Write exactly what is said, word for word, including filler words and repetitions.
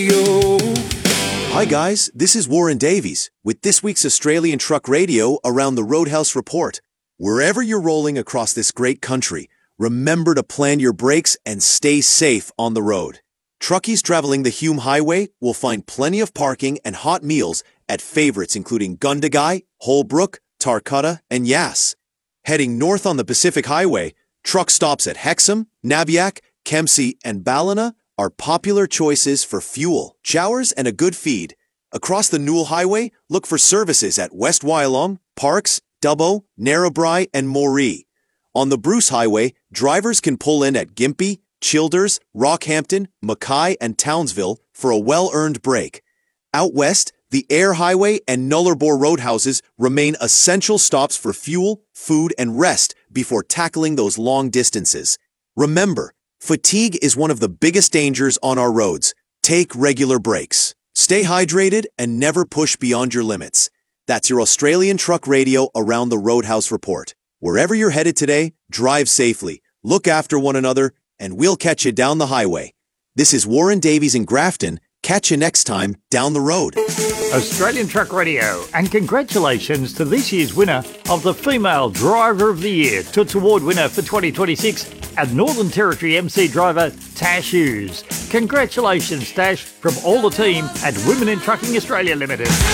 Hi guys, this is Warren Davies with this week's Australian Truck Radio Around the Roadhouse Report. Wherever you're rolling across this great country, remember to plan your brakes and stay safe on the road. Truckies traveling the Hume Highway will find plenty of parking and hot meals at favorites including Gundagai, Holbrook, Tarcutta, and Yass. Heading north on the Pacific Highway, truck stops at Hexham, Nabiac, Kempsey, and Ballina are popular choices for fuel, showers, and a good feed. Across the Newell Highway, look for services at West Wyalong, Parks, Dubbo, Narrabri, and Moree. On the Bruce Highway, drivers can pull in at Gympie, Childers, Rockhampton, Mackay, and Townsville for a well-earned break. Out west, the Ayr Highway and Nullarbor Roadhouses remain essential stops for fuel, food, and rest before tackling those long distances. Remember, fatigue is one of the biggest dangers on our roads. Take regular breaks. Stay hydrated and never push beyond your limits. That's your Australian Truck Radio Around the Roadhouse Report. Wherever you're headed today, drive safely, look after one another, and we'll catch you down the highway. This is Warren Davies in Grafton. Catch you next time down the road. Australian Truck Radio, and congratulations to this year's winner of the Female Driver of the Year, Toots Award winner for twenty twenty-six, and Northern Territory M C driver Tash Hughes. Congratulations, Tash, from all the team at Women in Trucking Australia Limited.